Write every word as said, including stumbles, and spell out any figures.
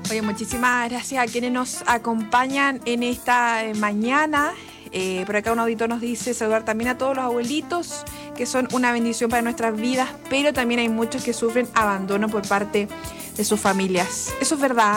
Oye, muchísimas gracias a quienes nos acompañan en esta eh, mañana. Eh, por acá un auditor nos dice saludar también a todos los abuelitos que son una bendición para nuestras vidas, pero también hay muchos que sufren abandono por parte de sus familias. Eso es verdad.